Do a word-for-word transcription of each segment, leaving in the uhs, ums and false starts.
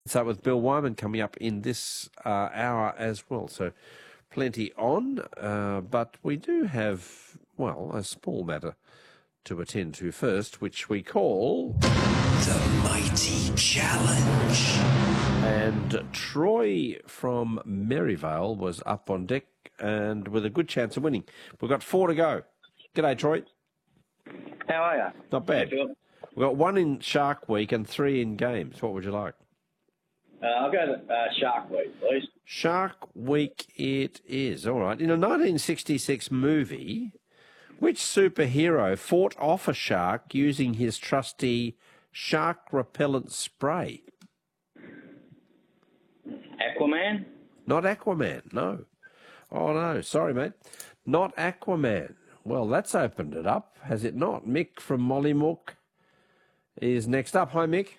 So with Bill Wyman coming up in this uh, hour as well. So plenty on, uh, but we do have, well, a small matter to attend to first, which we call The Mighty Challenge. And Troy from Maryvale was up on deck and with a good chance of winning. We've got four to go. G'day, Troy. How are you? Not bad. Hey, Phil. We've got one in Shark Week and three in games. What would you like? Uh, I'll go to uh, Shark Week, please. Shark Week it is. All right. In a nineteen sixty-six movie, which superhero fought off a shark using his trusty shark repellent spray? Aquaman? Not Aquaman, no. Oh, no. Sorry, mate. Not Aquaman. Well, that's opened it up, has it not? Mick from Mollymook is next up. Hi, Mick.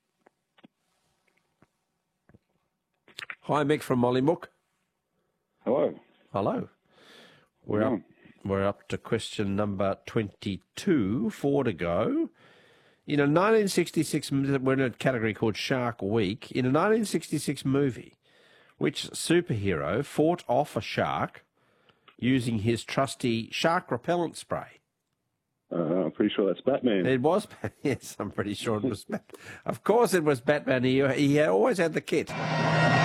Hi, Mick from Mollymook. Hello. Hello. We're up, we're up to question number twenty-two, four to go. In a nineteen sixty-six, we're in a category called Shark Week. In a nineteen sixty-six movie, which superhero fought off a shark using his trusty shark repellent spray? Uh, I'm pretty sure that's Batman. It was, yes, I'm pretty sure it was Batman. Of course it was Batman. He, he always had the kit.